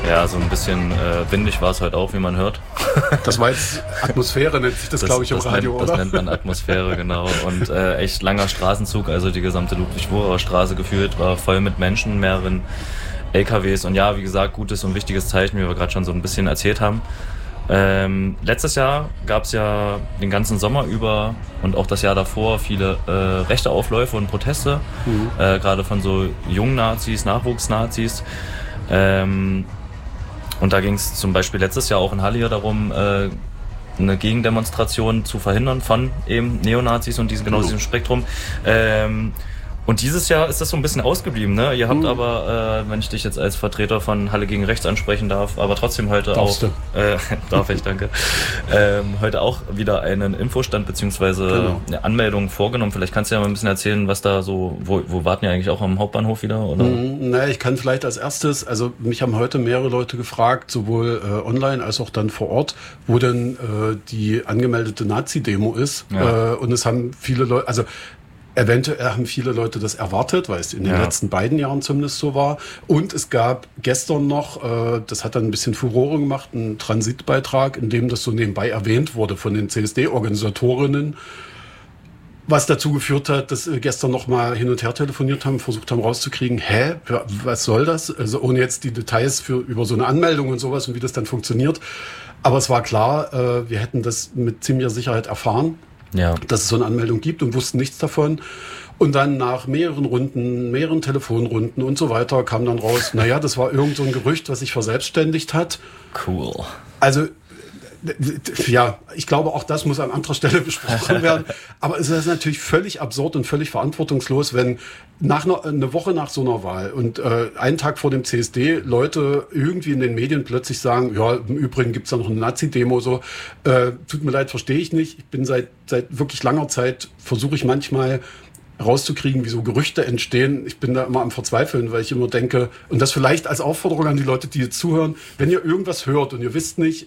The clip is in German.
Ja, so ein bisschen windig war es heute auch, wie man hört. Das war jetzt Atmosphäre, nennt sich das glaube ich, im Radio, oder? Das nennt man Atmosphäre, genau. Und echt langer Straßenzug, also die gesamte Ludwig-Wucherer Straße gefühlt war voll mit Menschen, mehreren LKWs. Und ja, wie gesagt, gutes und wichtiges Zeichen, wie wir gerade schon so ein bisschen erzählt haben. Letztes Jahr gab es ja den ganzen Sommer über und auch das Jahr davor viele rechte Aufläufe und Proteste, gerade von so jungen Nazis, Nachwuchsnazis. Und da ging es zum Beispiel letztes Jahr auch in Halle darum, eine Gegendemonstration zu verhindern von eben Neonazis und diesem Spektrum. Und dieses Jahr ist das so ein bisschen ausgeblieben, ne? Ihr habt aber, wenn ich dich jetzt als Vertreter von Halle gegen Rechts ansprechen darf, aber trotzdem heute Darfst auch, darf ich, danke, heute auch wieder einen Infostand beziehungsweise eine Anmeldung vorgenommen. Vielleicht kannst du ja mal ein bisschen erzählen, was da so, wo warten ihr eigentlich auch am Hauptbahnhof wieder, oder? Naja, ich kann vielleicht als erstes, also mich haben heute mehrere Leute gefragt, sowohl online als auch dann vor Ort, wo denn die angemeldete Nazi-Demo ist. Ja. Und es haben viele Leute, also eventuell haben viele Leute das erwartet, weil es in den letzten beiden Jahren zumindest so war. Und es gab gestern noch, das hat dann ein bisschen Furore gemacht, einen Transitbeitrag, in dem das so nebenbei erwähnt wurde von den CSD-Organisatorinnen, was dazu geführt hat, dass gestern noch mal hin und her telefoniert haben, versucht haben rauszukriegen, was soll das? Also ohne jetzt die Details über so eine Anmeldung und sowas und wie das dann funktioniert. Aber es war klar, wir hätten das mit ziemlicher Sicherheit erfahren. Ja. Dass es so eine Anmeldung gibt und wussten nichts davon. Und dann nach mehreren Runden, mehreren Telefonrunden und so weiter kam dann raus, naja, das war irgend so ein Gerücht, was sich verselbstständigt hat. Cool. Also, ja, ich glaube, auch das muss an anderer Stelle besprochen werden. Aber es ist natürlich völlig absurd und völlig verantwortungslos, wenn eine Woche nach so einer Wahl und einen Tag vor dem CSD Leute irgendwie in den Medien plötzlich sagen, ja, im Übrigen gibt's da noch eine Nazi-Demo, so, tut mir leid, verstehe ich nicht. Ich bin seit wirklich langer Zeit, versuche ich manchmal rauszukriegen, wie so Gerüchte entstehen. Ich bin da immer am Verzweifeln, weil ich immer denke, und das vielleicht als Aufforderung an die Leute, die jetzt zuhören, wenn ihr irgendwas hört und ihr wisst nicht,